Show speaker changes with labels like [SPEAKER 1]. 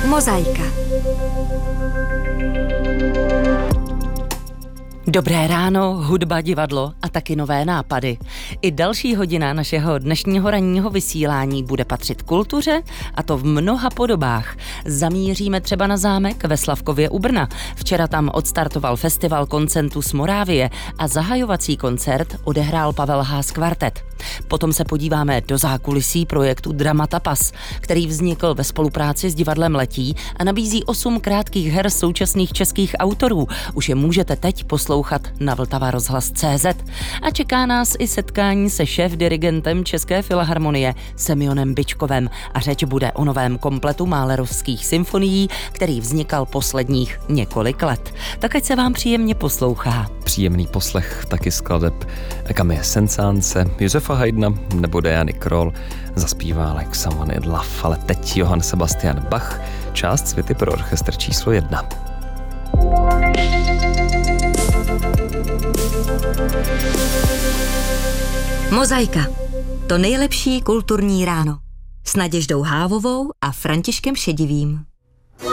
[SPEAKER 1] Mozaika. Dobré ráno, hudba, divadlo a taky nové nápady. I další hodina našeho dnešního ranního vysílání bude patřit kultuře, a to v mnoha podobách. Zamíříme třeba na zámek ve Slavkově u Brna. Včera tam odstartoval festival Koncentus Moravie a zahajovací koncert odehrál Pavel Haas Kvartet. Potom se podíváme do zákulisí projektu Drama Tapas, který vznikl ve spolupráci s divadlem Letí a nabízí 8 krátkých her současných českých autorů. Už je můžete teď poslouchat na Vltava rozhlas.cz. A čeká nás i setkání se šéfdirigentem České filharmonie Semionem Byčkovem a řeč bude o novém kompletu málerovských symfonií, který vznikal posledních několik let. Tak ať se vám příjemně poslouchá.
[SPEAKER 2] Příjemný poslech taky skladeb Camille Saint-Saënse, Josefa Haydna nebo Diany Krall, zaspívá Alexander Dlav, ale teď Johann Sebastian Bach, část Suity pro orchestr číslo 1.
[SPEAKER 1] Mozaika. To nejlepší kulturní ráno. S Naděždou Hávovou a Františkem Šedivým.